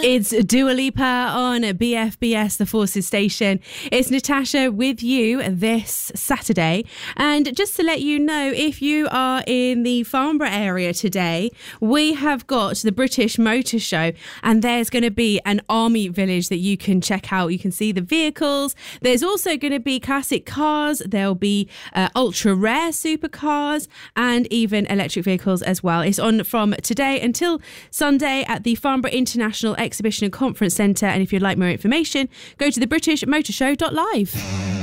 It's Dua Lipa on BFBS, the Forces station. It's Natasha with you this Saturday. And just to let you know, if you are in the Farnborough area today, we have got the British Motor Show, and there's going to be an army village that you can check out. You can see the vehicles. There's also going to be classic cars. There'll be ultra rare supercars and even electric vehicles as well. It's on from today until Sunday at the Farnborough International Exhibition and Conference Centre. And if you'd like more information, go to thebritishmotorshow.live.